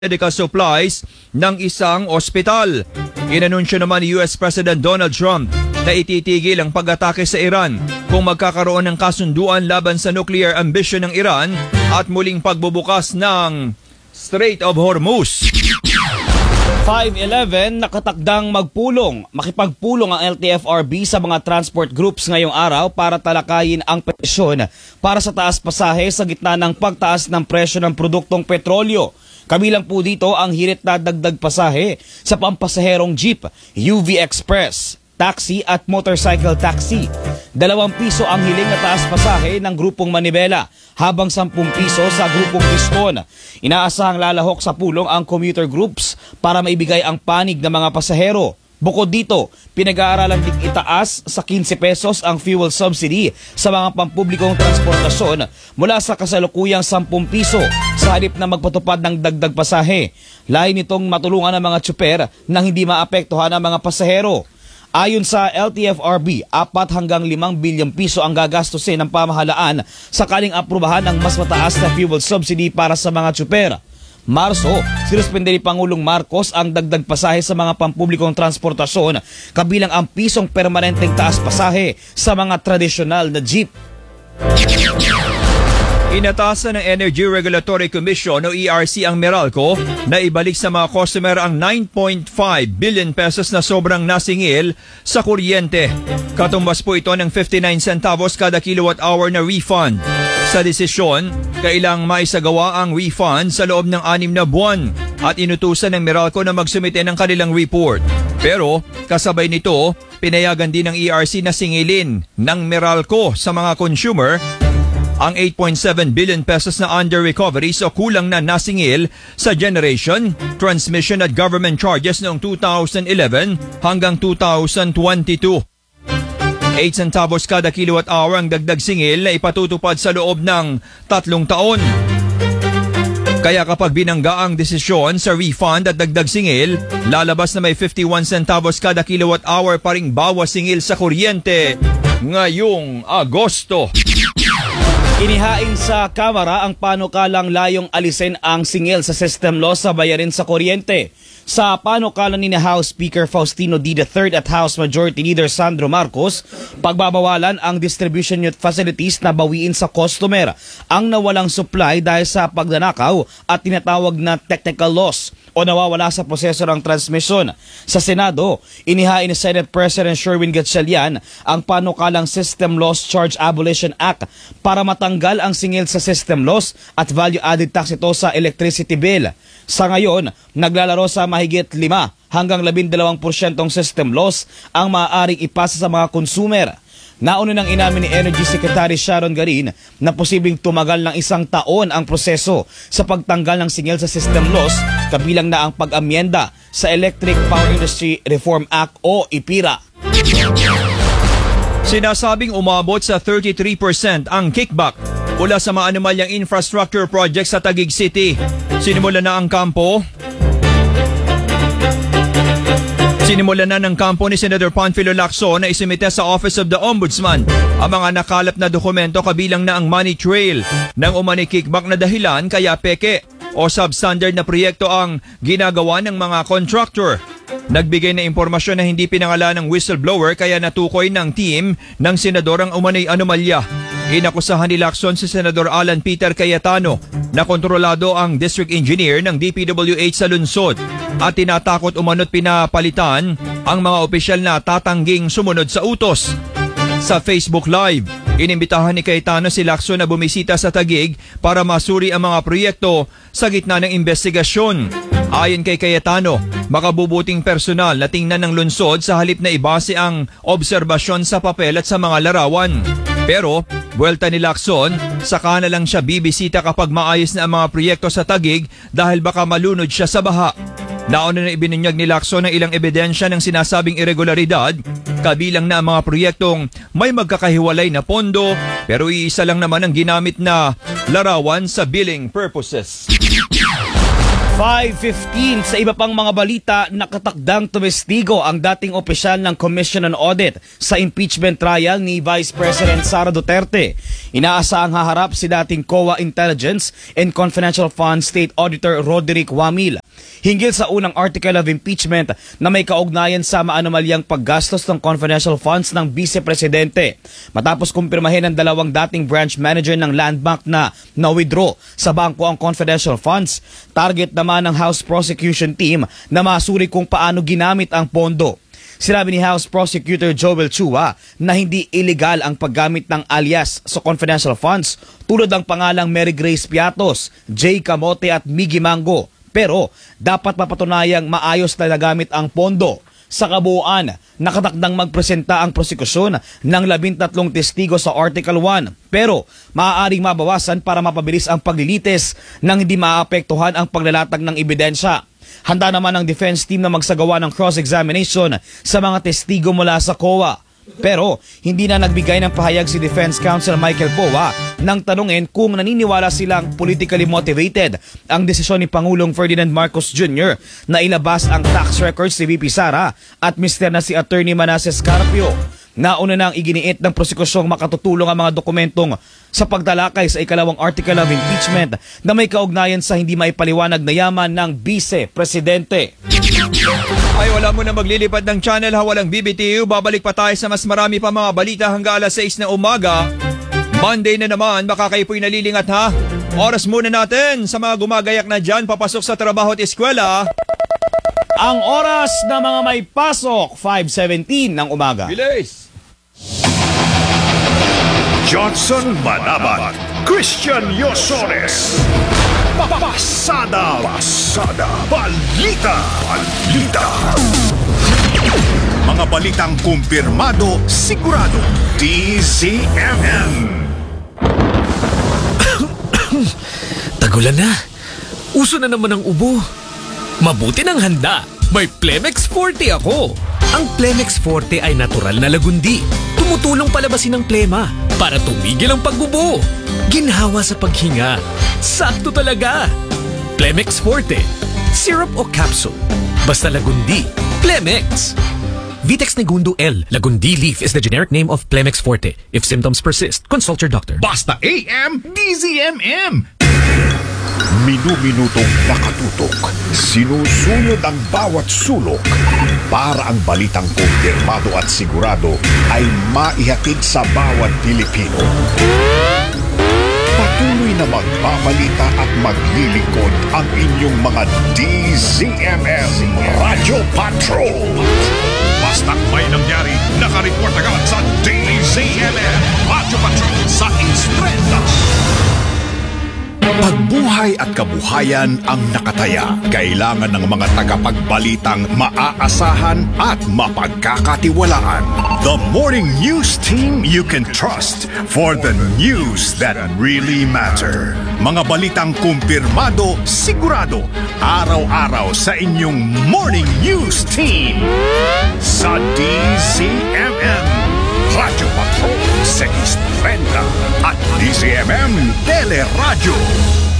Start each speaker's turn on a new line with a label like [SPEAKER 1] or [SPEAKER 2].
[SPEAKER 1] medical supplies ng isang ospital. Inanunsyo naman ni US President Donald Trump na ititigil ang pag-atake sa Iran kung magkakaroon ng kasunduan laban sa nuclear ambition ng Iran at muling pagbubukas ng Strait of Hormuz.
[SPEAKER 2] 5-11, nakatakdang makipagpulong ang LTFRB sa mga transport groups ngayong araw para talakayin ang presyon para sa taas pasahe sa gitna ng pagtaas ng presyo ng produktong petrolyo. Kabilang po dito ang hirit na dagdag pasahe sa pampasaherong jeep, UV Express, taxi at motorcycle taxi. 2 piso ang hiling na taas pasahe ng grupong Manibela, habang 10 piso sa grupong Piston. Inaasahang lalahok sa pulong ang commuter groups para maibigay ang panig ng mga pasahero. Bukod dito, pinag-aaralan ding itaas sa 15 pesos ang fuel subsidy sa mga pampublikong transportasyon mula sa kasalukuyang 10 piso sa halip na magpatupad ng dagdag pasahe. Lain nitong matulungan ang mga tsuper nang hindi maapektuhan ang mga pasahero. Ayon sa LTFRB, 4 hanggang 5 bilyong piso ang gagastusin ng pamahalaan sakaling aprubahan ng mas mataas na fuel subsidy para sa mga tsuper. Marso, sinuspende ni Pangulong Marcos ang dagdag pasahe sa mga pampublikong transportasyon, kabilang ang pisong permanenteng taas pasahe sa mga tradisyonal na jeep.
[SPEAKER 1] Inatasan ng Energy Regulatory Commission o ERC ang Meralco na ibalik sa mga customer ang 9.5 billion pesos na sobrang nasingil sa kuryente. Katumbas po ito ng 59 centavos kada kilowatt hour na refund. Sa desisyon, kailang maisagawa ang refund sa loob ng 6 na buwan at inutusan ng Meralco na magsumite ng kanilang report. Pero kasabay nito, pinayagan din ng ERC na singilin ng Meralco sa mga consumer ang 8.7 billion pesos na under recovery o kulang na nasingil sa generation, transmission at government charges noong 2011 hanggang 2022. 8 centavos kada kilowatt hour ang dagdag singil na ipatutupad sa loob ng 3 taon. Kaya kapag binangga ang desisyon sa refund at dagdag singil, lalabas na may 51 centavos kada kilowatt hour pa ring bawas singil sa kuryente ngayong Agosto.
[SPEAKER 2] Inihain sa Kamara ang panukalang layong alisin ang singil sa system loss sa bayarin sa kuryente. Sa panukalan ni House Speaker Faustino D. III at House Majority Leader Sandro Marcos, pagbabawalan ang distribution unit facilities na bawiin sa customer ang nawalang supply dahil sa pagnanakaw at tinatawag na technical loss o nawawala sa proseso ng transmission. Sa Senado, inihain ni Senate President Sherwin Gatchalian ang panukalang System Loss Charge Abolition Act para matanggal ang singil sa system loss at value-added tax ito sa electricity bill. Sa ngayon, naglalaro sa mahigit 5 hanggang 12% system loss ang maaaring ipasa sa mga consumer. Nauna nang inamin ni Energy Secretary Sharon Garin na posibleng tumagal ng 1 taon ang proseso sa pagtanggal ng singil sa system loss, kabilang na ang pag-amyenda sa Electric Power Industry Reform Act o IPIRA.
[SPEAKER 1] Sinasabing umabot sa 33% ang kickback mula sa mga anomalyang infrastructure projects sa Taguig City. Sinimula na ng kampo ni Senator Panfilo Lacson na isumite sa Office of the Ombudsman ang mga nakalap na dokumento, kabilang na ang money trail ng umani kickback na dahilan kaya peke o substandard na proyekto ang ginagawa ng mga contractor. Nagbigay na impormasyon na hindi pinangalan ng whistleblower kaya natukoy ng team ng senador ang umano'y anomalya. Inakusahan ni Lacson si Senador Alan Peter Cayetano na kontrolado ang district engineer ng DPWH sa lungsod at tinatakot umano't pinapalitan ang mga opisyal na tatangging sumunod sa utos. Sa Facebook Live, inimbitahan ni Cayetano si Lacson na bumisita sa Taguig para masuri ang mga proyekto sa gitna ng investigasyon. Ayon kay Cayetano, makabubuting personal na tingnan ng lungsod sa halip na ibase ang obserbasyon sa papel at sa mga larawan. Pero, buwelta ni Lacson, saka na lang siya bibisita kapag maayos na ang mga proyekto sa Taguig dahil baka malunod siya sa baha. Nauna na ibinunyag ni Lacson ng ilang ebidensya ng sinasabing irregularidad, kabilang na ang mga proyektong may magkakahiwalay na pondo pero iisa lang naman ang ginamit na larawan sa billing purposes.
[SPEAKER 2] 5:15 sa iba pang mga balita, nakatakdang tumestigo ang dating opisyal ng Commission on Audit sa impeachment trial ni Vice President Sara Duterte. Inaasahang haharap si dating COA Intelligence and Confidential Fund State Auditor Roderick Wamil hinggil sa unang article of impeachment na may kaugnayan sa maanomalyang paggastos ng confidential funds ng Vice Presidente. Matapos kumpirmahin ng dalawang dating branch manager ng Land Bank na na-withdraw sa bangko ang confidential funds, target naman ng House Prosecution Team na masuri kung paano ginamit ang pondo. Sinabi ni House Prosecutor Joel Chua na hindi illegal ang paggamit ng alias sa confidential funds tulad ng pangalang Mary Grace Piatos, Jay Camote at Miggy Mango. Pero dapat mapatunayang maayos na nagamit ang pondo. Sa kabuuan, nakatakdang magpresenta ang prosekusyon ng 13 testigo sa Article 1. Pero maaaring mabawasan para mapabilis ang paglilitis nang hindi maapektuhan ang paglalatag ng ebidensya. Handa naman ang defense team na magsagawa ng cross-examination sa mga testigo mula sa COA. Pero hindi na nagbigay ng pahayag si Defense Counsel Michael Poa nang tanungin kung naniniwala silang politically motivated ang desisyon ni Pangulong Ferdinand Marcos Jr. na ilabas ang tax records ni VP Sara at mister na si Attorney Manasseh Carpio. Nauna nang iginiit ng prosekusyong makatutulong ang mga dokumentong sa pagtalakay sa ikalawang article of impeachment na may kaugnayan sa hindi maipaliwanag na yaman ng Vice Presidente.
[SPEAKER 1] Ay wala mo na maglilipad ng channel ha, walang BBTU. Babalik pa tayo sa mas marami pa mga balita hanggang alas 6 ng umaga. Monday na naman, baka kayo po'y nalilingat ha. Oras muna natin sa mga gumagayak na dyan papasok sa trabaho at eskwela.
[SPEAKER 2] Ang oras na mga may pasok, 5:17 ng umaga.
[SPEAKER 1] Bilis!
[SPEAKER 3] Johnson Manabat, Christian Yosores. Pasada Balita. Mga balitang kumpirmado, sigurado. DZMM.
[SPEAKER 4] Tagulan na. Uso na naman ang ubo. Mabuti ng handa. May Plemex Forte ako. Ang Plemex Forte ay natural na lagundi. Tumutulong palabasin ang plema para tumigil ang pagbubo. Ginhawa sa paghinga. Sakto talaga. Plemex Forte. Syrup o capsule. Basta lagundi. Plemex. Vitex Negundo L. Lagundi leaf is the generic name of Plemex Forte. If symptoms persist, consult your doctor.
[SPEAKER 3] Basta AM, DZMM. Minu-minutong nakatutok. Sinusunod ang bawat sulok para ang balitang kumpirmado at sigurado ay maihatid sa bawat Pilipino. Patuloy na magbabalita at maglilingkod ang inyong mga DZMM Radio Patrol. Basta't may nangyari, nakareport agad sa DZMM Radio Patrol sa Instrenda. Pagbuhay at kabuhayan ang nakataya. Kailangan ng mga tagapagbalitang maaasahan at mapagkakatiwalaan. The Morning News Team you can trust for the news that really matter. Mga balitang kumpirmado, sigurado, araw-araw sa inyong Morning News Team. Sa DZMM, Radio Patrol sa Instrenda at DZMM Teleradyo.